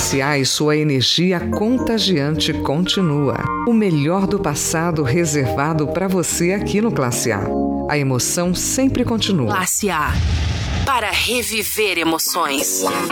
Classe A e sua energia contagiante continua. O melhor do passado reservado para você aqui no Classe A. A emoção sempre continua. Classe A. Para reviver emoções.